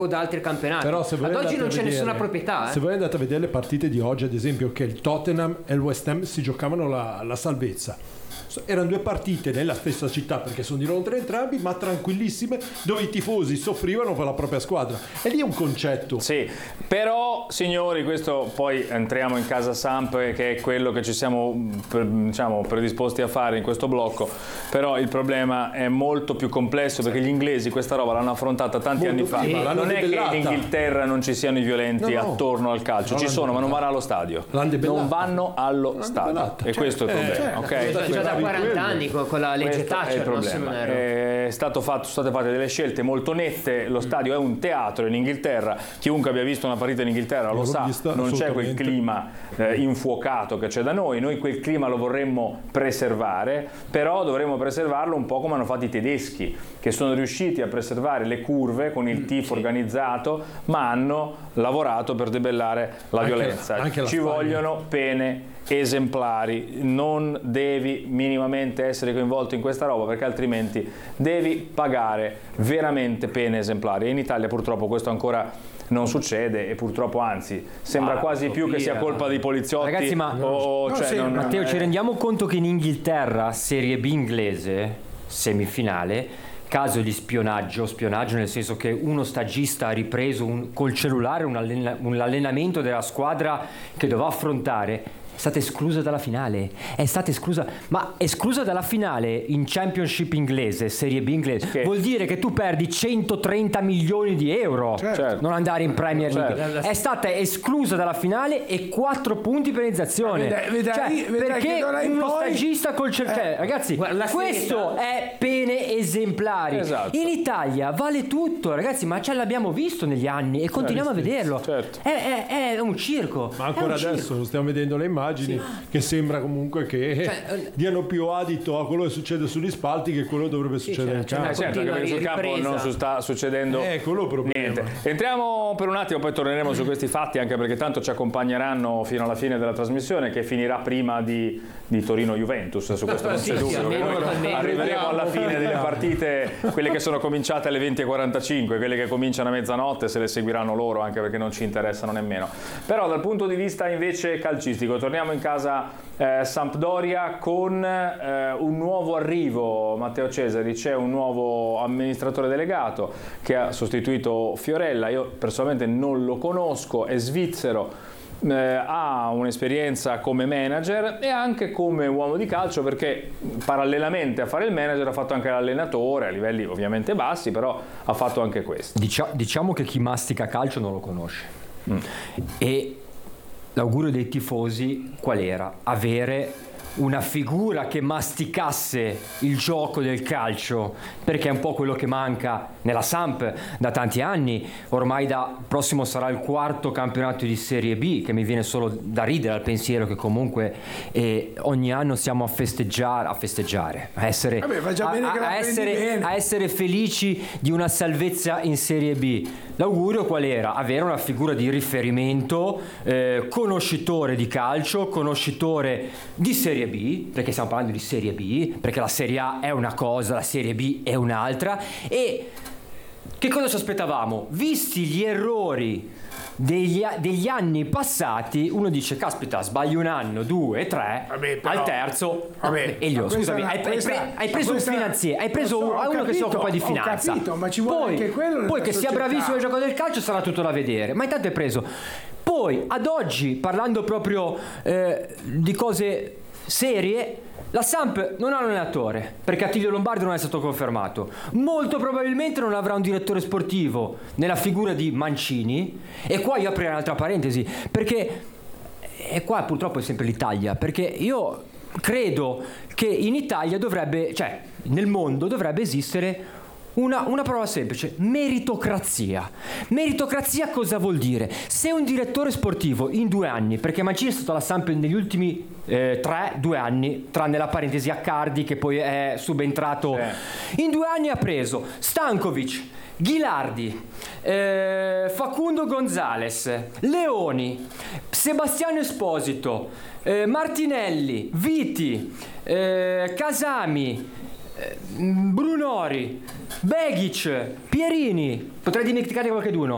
da altri campionati. Però se ad oggi non c'è nessuna proprietà. Se voi andate a vedere le partite di oggi, ad esempio, che il Tottenham e il West Ham si giocavano la salvezza, erano due partite nella stessa città perché sono di Londra entrambi, ma tranquillissime, dove i tifosi soffrivano per la propria squadra. E lì è un concetto. Sì, però signori, questo poi entriamo in casa Samp, che è quello che ci siamo predisposti a fare in questo blocco, però il problema è molto più complesso, perché gli inglesi questa roba l'hanno affrontata tanti anni fa. Non è che in Inghilterra non ci siano i violenti attorno al calcio, ci sono, ma non vanno allo stadio. Non vanno allo stadio. E questo è il problema, ok? 40 anni con la legge Thatcher, sono state fatte delle scelte molto nette. Lo stadio è un teatro in Inghilterra, chiunque abbia visto una partita in Inghilterra lo sa, non c'è quel clima infuocato che c'è da noi quel clima lo vorremmo preservare, però dovremmo preservarlo un po' come hanno fatto i tedeschi, che sono riusciti a preservare le curve con il tifo organizzato, ma hanno lavorato per debellare la violenza. Ci vogliono pene esemplari, non devi minimamente essere coinvolto in questa roba, perché altrimenti devi pagare veramente pene esemplari. In Italia purtroppo questo ancora non succede, e purtroppo anzi sembra quasi più che sia colpa dei poliziotti. Ragazzi, Matteo, ci rendiamo conto che in Inghilterra, Serie B inglese, semifinale, caso di spionaggio nel senso che uno stagista ha ripreso col cellulare un allenamento della squadra che doveva affrontare, è stata esclusa dalla finale, ma esclusa dalla finale in Championship inglese, Serie B inglese, vuol dire che tu perdi 130 milioni di euro, non andare in Premier League. È stata esclusa dalla finale e 4 punti penalizzazione. Perché uno stagista col cellulare, ragazzi, questo è pene esemplari. In Italia vale tutto, ragazzi, ma ce l'abbiamo visto negli anni e continuiamo a vederlo. È un circo. Ma ancora adesso stiamo vedendo le immagini che sembra comunque che diano più adito a quello che succede sugli spalti che quello dovrebbe succedere in campo. Certo, perché sul campo non sta succedendo niente. Entriamo per un attimo, poi torneremo su questi fatti, anche perché tanto ci accompagneranno fino alla fine della trasmissione, che finirà prima di Torino-Juventus, su questo non c'è dubbio. Arriveremo alla fine delle partite, quelle che sono cominciate alle 20:45, quelle che cominciano a mezzanotte se le seguiranno loro, anche perché non ci interessano nemmeno. Però dal punto di vista invece calcistico, torniamo in casa Sampdoria con un nuovo arrivo. Matteo Cesari, c'è un nuovo amministratore delegato che ha sostituito Fiorella. Io personalmente non lo conosco, è svizzero, ha un'esperienza come manager e anche come uomo di calcio, perché parallelamente a fare il manager ha fatto anche l'allenatore, a livelli ovviamente bassi, però ha fatto anche questo. Diciamo che chi mastica calcio non lo conosce. E l'augurio dei tifosi qual era? Avere una figura che masticasse il gioco del calcio, perché è un po' quello che manca nella Samp da tanti anni. Ormai prossimo sarà il 4º campionato di Serie B, che mi viene solo da ridere al pensiero che comunque ogni anno siamo a festeggiare, a essere felici di una salvezza in Serie B. L'augurio qual era? Avere una figura di riferimento, conoscitore di calcio, conoscitore di Serie B, perché stiamo parlando di Serie B, perché la Serie A è una cosa, la Serie B è un'altra. E che cosa ci aspettavamo? Visti gli errori degli anni passati, uno dice caspita, sbagli un anno, 2, 3, al terzo scusami, hai preso un finanziere, hai preso uno che si occupa di finanza, ma ci vuole anche quello poi che sia bravissimo nel gioco del calcio sarà tutto da vedere, ma intanto è preso. Poi ad oggi, parlando proprio di cose serie, la Samp non ha un allenatore, perché Attilio Lombardi non è stato confermato. Molto probabilmente non avrà un direttore sportivo nella figura di Mancini. E qua io aprirò un'altra parentesi, perché qua purtroppo è sempre l'Italia, perché io credo che in Italia nel mondo dovrebbe esistere una parola semplice: meritocrazia. Meritocrazia cosa vuol dire? Se un direttore sportivo in 2 anni, perché Mancini è stato alla Samp negli ultimi 2 anni, tranne la parentesi Accardi che poi è subentrato, in 2 anni ha preso Stankovic, Ghilardi, Facundo Gonzales, Leoni, Sebastiano Esposito, Martinelli, Viti, Casami, Brunori, Begic, Pierini, potrei dimenticare qualcheduno.